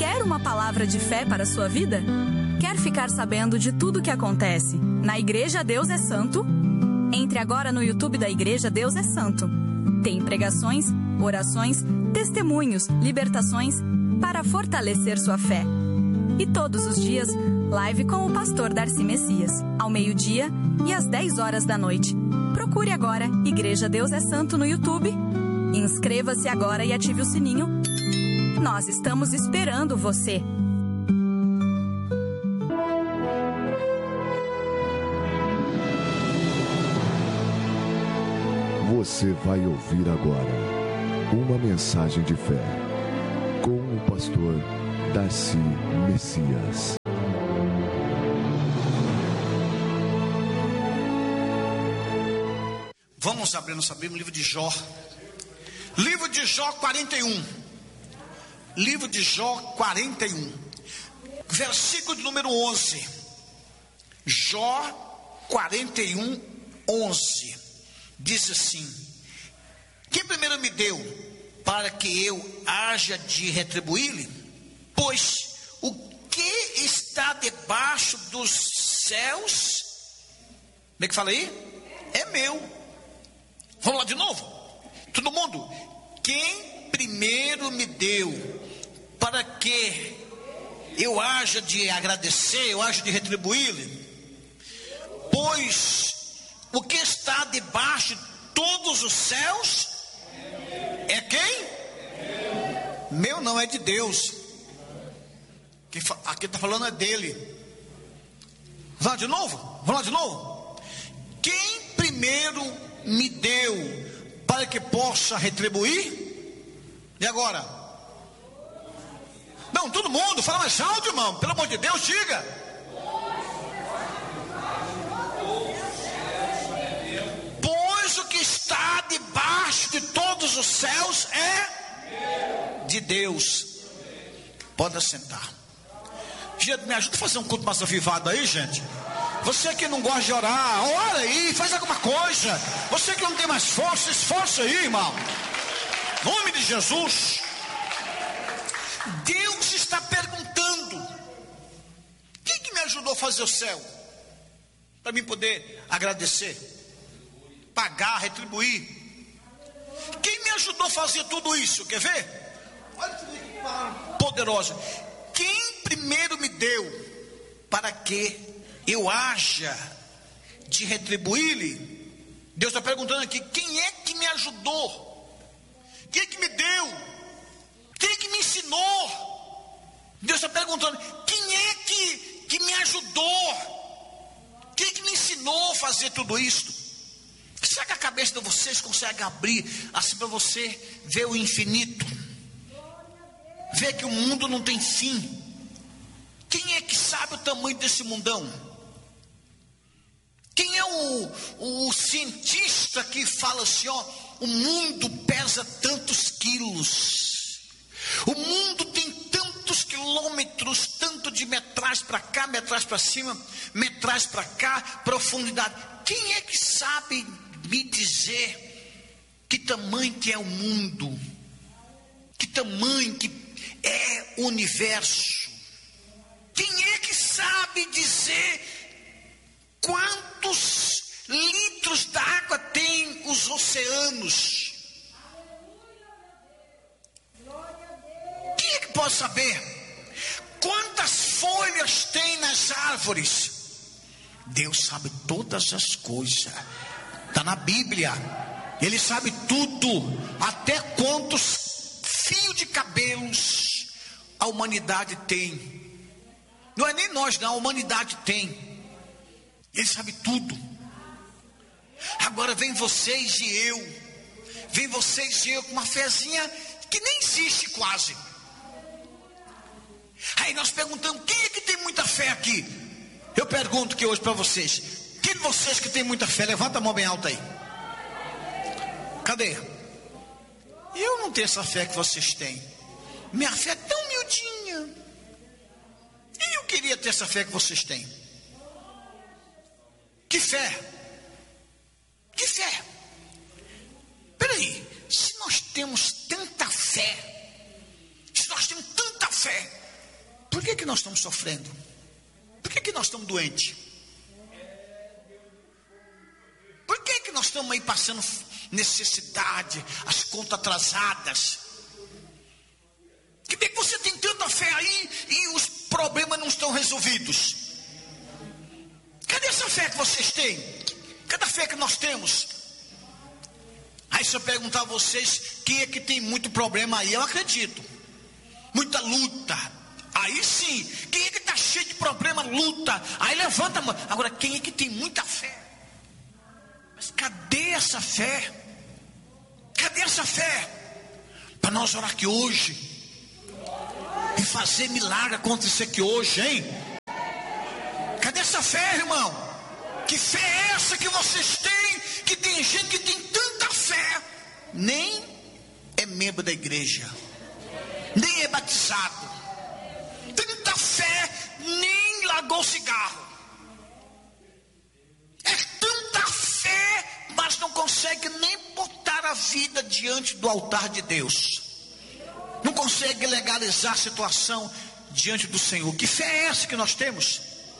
Quer uma palavra de fé para a sua vida? Quer ficar sabendo de tudo o que acontece na Igreja Deus é Santo? Entre agora no YouTube da Igreja Deus é Santo. Tem pregações, orações, testemunhos, libertações para fortalecer sua fé. E todos os dias, live com o pastor Darcy Messias, ao meio-dia e às 10 horas da noite. Procure agora Igreja Deus é Santo no YouTube. Inscreva-se agora e ative o sininho. Nós estamos esperando você. Você vai ouvir agora uma mensagem de fé com o pastor Darcy Messias. Vamos abrir nossa Bíblia no livro de Jó. Livro de Jó 41. Livro de Jó 41. Versículo de número 11. Jó 41, 11. Diz assim: quem primeiro me deu para que eu haja de retribuir-lhe? Pois o que está debaixo dos céus, como é que fala aí? É meu. Vamos lá de novo? Todo mundo. Quem primeiro me deu para que eu haja de agradecer, eu haja de retribuir-lhe? Pois o que está debaixo de todos os céus é quem? Meu não, é de Deus. Aqui está falando é dele. Vamos lá de novo? Vamos lá de novo? Quem primeiro me deu para que possa retribuir? E agora? Não, todo mundo, fala mais alto, irmão. Pelo amor de Deus, diga. O que está debaixo de todos os céus é de Deus. Pode assentar. Gente, me ajuda a fazer um culto mais avivado aí, gente. Você que não gosta de orar, ora aí, faz alguma coisa. Você que não tem mais força, esforça aí, irmão. Em nome de Jesus. Deus está perguntando: quem que me ajudou a fazer o céu? Para mim poder agradecer, pagar, retribuir. Quem me ajudou a fazer tudo isso? Quer ver? Olha que palavra poderosa. Quem primeiro me deu para que eu haja de retribuir-lhe? Deus está perguntando aqui: quem é que me ajudou? Quem é que me deu? Quem é que me ensinou? Deus está perguntando: quem é que me ajudou? Quem é que me ensinou a fazer tudo isso? Será que a cabeça de vocês consegue abrir assim para você ver o infinito? Ver que o mundo não tem fim. Quem é que sabe o tamanho desse mundão? Quem é o cientista que fala assim, ó, o mundo pesa tantos quilos, o mundo tem tantos quilômetros, tanto de metragem para cá, metragem para cima, metragem para cá, profundidade. Quem é que sabe me dizer que tamanho que é o mundo, que tamanho que é o universo? Quem é que sabe dizer quantos litros d'água tem os oceanos? Quem é que pode saber quantas folhas tem nas árvores? Deus sabe todas as coisas. Está na Bíblia. Ele sabe tudo. Até quantos fios de cabelos a humanidade tem. Não é nem nós não, a humanidade tem. Ele sabe tudo. Agora vem vocês e eu. Vem vocês e eu com uma fezinha que nem existe quase. Aí nós perguntamos: quem é que tem muita fé aqui? Eu pergunto que hoje para vocês: quem de vocês que tem muita fé, levanta a mão bem alta aí. Cadê? Eu não tenho essa fé que vocês têm. Minha fé é tão miudinha. E eu queria ter essa fé que vocês têm. Que fé? Que fé? Peraí, se nós temos tanta fé, se nós temos tanta fé, Por que nós estamos sofrendo? Por que nós estamos doentes? Por que nós estamos aí passando necessidade, as contas atrasadas? Que bem que você tem tanta fé aí e os problemas não estão resolvidos. Cadê essa fé que vocês têm? Cadê a fé que nós temos? Aí se eu perguntar a vocês, quem é que tem muito problema aí? Eu acredito. Muita luta. Aí sim. Quem é que está cheio de problema, luta? Aí levanta a mão. Agora, quem é que tem muita fé? Mas cadê essa fé? Cadê essa fé? Para nós orar aqui hoje. E fazer milagre acontecer aqui hoje, hein? Cadê essa fé, irmão? Que fé é essa que vocês têm? Que tem gente que tem tanta fé, nem é membro da igreja, nem é batizado, tanta fé, nem largou o cigarro. É tanta fé, mas não consegue nem botar a vida diante do altar de Deus. Não consegue legalizar a situação diante do Senhor. Que fé é essa que nós temos?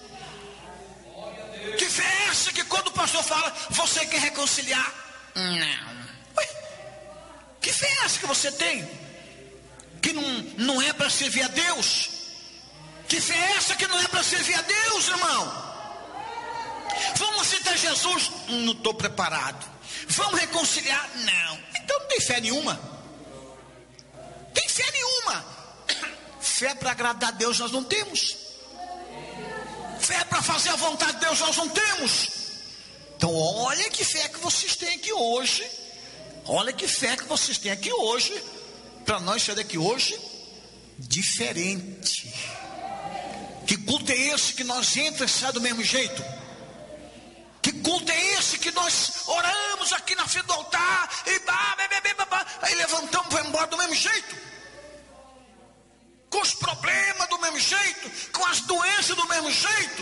Que fé é essa que quando o pastor fala, você quer reconciliar? Não. Ué, que fé é essa que você tem? Que não é para servir a Deus? Que fé é essa que não é para servir a Deus, irmão? Vamos aceitar Jesus? Não estou preparado. Vamos reconciliar? Não. Então não tem fé nenhuma. Tem fé nenhuma. Fé para agradar a Deus nós não temos. Fé para fazer a vontade de Deus nós não temos. Então olha que fé que vocês têm aqui hoje. Olha que fé que vocês têm aqui hoje. Para nós sair daqui hoje diferente. Que culto é esse que nós entramos e sai do mesmo jeito? Que culto é esse que nós oramos aqui na frente do altar e aí levantamos e vamos embora do mesmo jeito? Com os problemas do mesmo jeito? Com as doenças do mesmo jeito?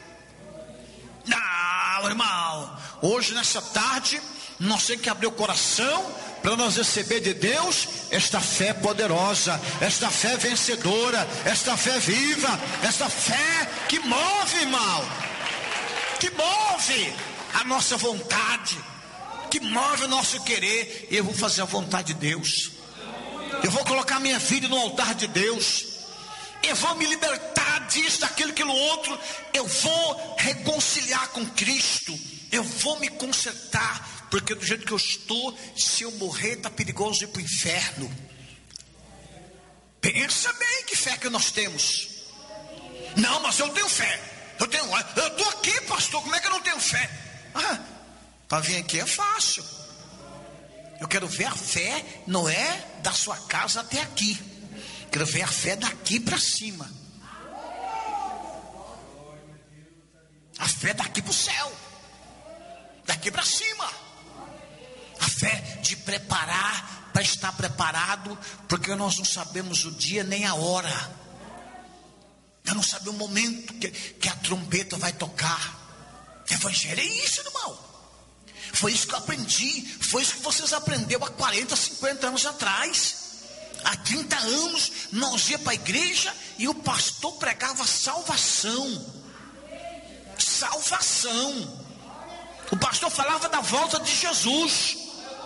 Não, irmão. Hoje nessa tarde nós temos que abrir o coração para nós receber de Deus esta fé poderosa, esta fé vencedora, esta fé viva, esta fé que move, irmão, que move a nossa vontade, que move o nosso querer. Eu vou fazer a vontade de Deus, eu vou colocar minha vida no altar de Deus, eu vou me libertar disso, daquilo, aquilo outro, eu vou reconciliar com Cristo, eu vou me consertar, porque do jeito que eu estou, se eu morrer, está perigoso ir para o inferno. Pensa bem que fé que nós temos. Não, mas eu tenho fé. Eu estou aqui, pastor, como é que eu não tenho fé? Para vir aqui é fácil. Eu quero ver a fé, não é da sua casa até aqui. Quero ver a fé daqui para cima. A fé daqui para o céu. Daqui para cima. A fé de preparar, para estar preparado, porque nós não sabemos o dia nem a hora. Eu não sabia o momento que a trombeta vai tocar. Evangelho é isso, irmão. Foi isso que eu aprendi. Foi isso que vocês aprenderam há 40, 50 anos atrás. Há 30 anos nós ia para a igreja e o pastor pregava salvação. Salvação. O pastor falava da volta de Jesus.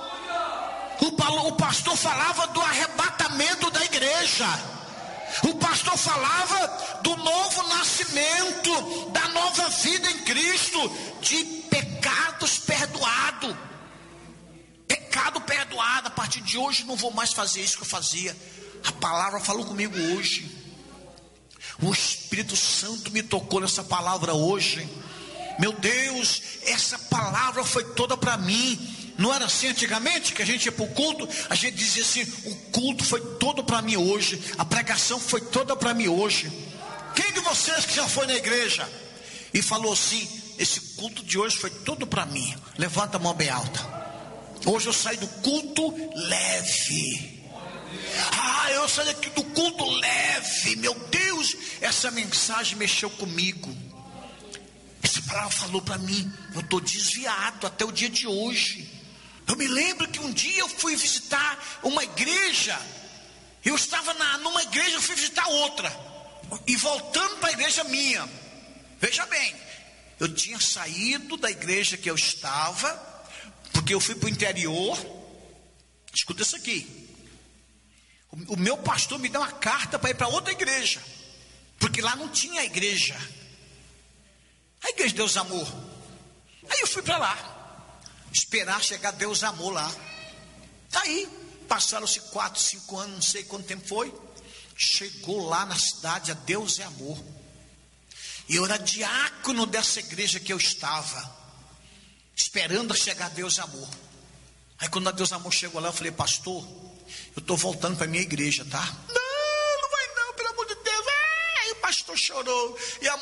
O pastor falava do arrebatamento da igreja. O pastor falava do novo nascimento, da nova vida em Cristo, de pecados perdoados. Pecado perdoado. A partir de hoje não vou mais fazer isso que eu fazia. A palavra falou comigo hoje. O Espírito Santo me tocou nessa palavra hoje. Meu Deus, essa palavra foi toda para mim. Não era assim antigamente, que a gente ia para o culto, a gente dizia assim: o culto foi todo para mim hoje, a pregação foi toda para mim hoje. Quem de vocês que já foi na igreja e falou assim: esse culto de hoje foi todo para mim? Levanta a mão bem alta. Hoje eu saí do culto leve. Eu saí daqui do culto leve. Meu Deus, essa mensagem mexeu comigo. Essa palavra falou para mim. Eu estou desviado até o dia de hoje. Eu me lembro que um dia eu fui visitar uma igreja. Eu estava numa igreja, eu fui visitar outra. e voltando para a igreja minha. Veja bem, eu tinha saído da igreja que eu estava, porque eu fui para o interior. Escuta isso aqui. O meu pastor me deu uma carta para ir para outra igreja, porque lá não tinha igreja, a igreja de Deus Amor. Aí eu fui para lá, esperar chegar Deus Amor lá. Aí passaram-se 4, 5 anos, não sei quanto tempo foi. Chegou lá na cidade a Deus é Amor, e eu era diácono dessa igreja que eu estava, esperando chegar Deus Amor. Aí quando a Deus Amor chegou lá, eu falei: pastor, eu estou voltando para a minha igreja, tá? Não vai não, pelo amor de Deus. Aí o pastor chorou, e a